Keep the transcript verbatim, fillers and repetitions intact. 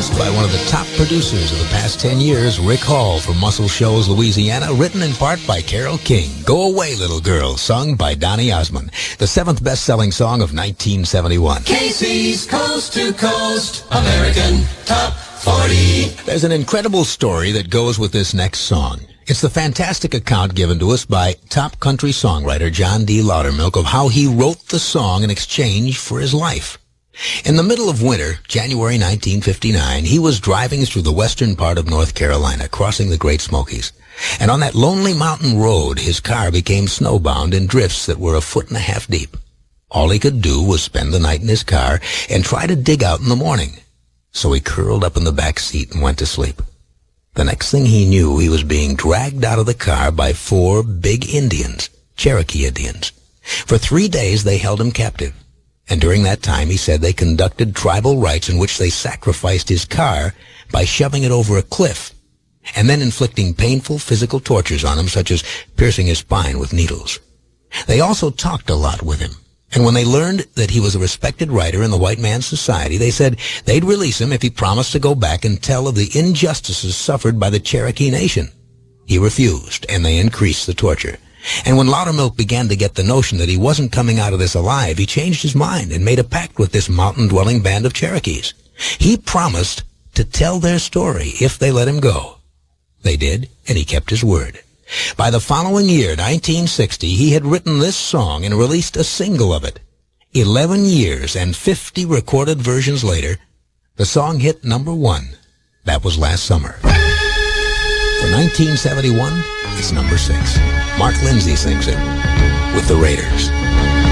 Coast by one of the top producers of the past ten years, Rick Hall from Muscle Shoals, Louisiana, written in part by Carole King. Go Away, Little Girl, sung by Donny Osmond, the seventh best-selling song of nineteen seventy-one. K C's Coast to Coast, American Top forty. There's an incredible story that goes with this next song. It's the fantastic account given to us by top country songwriter John D. Loudermilk of how he wrote the song in exchange for his life. In the middle of winter, January nineteen fifty-nine, he was driving through the western part of North Carolina, crossing the Great Smokies. And on that lonely mountain road, his car became snowbound in drifts that were a foot and a half deep. All he could do was spend the night in his car and try to dig out in the morning. So he curled up in the back seat and went to sleep. The next thing he knew, he was being dragged out of the car by four big Indians, Cherokee Indians. For three days, they held him captive. And during that time, he said they conducted tribal rites in which they sacrificed his car by shoving it over a cliff and then inflicting painful physical tortures on him, such as piercing his spine with needles. They also talked a lot with him. And when they learned that he was a respected writer in the white man's society, they said they'd release him if he promised to go back and tell of the injustices suffered by the Cherokee Nation. He refused, and they increased the torture. And when Loudermilk began to get the notion that he wasn't coming out of this alive, he changed his mind and made a pact with this mountain-dwelling band of Cherokees. He promised to tell their story if they let him go. They did, and he kept his word. By the following year, nineteen sixty, he had written this song and released a single of it. Eleven years and fifty recorded versions later, the song hit number one. That was last summer. For nineteen seventy-one, it's number six. Mark Lindsay sings it with the Raiders.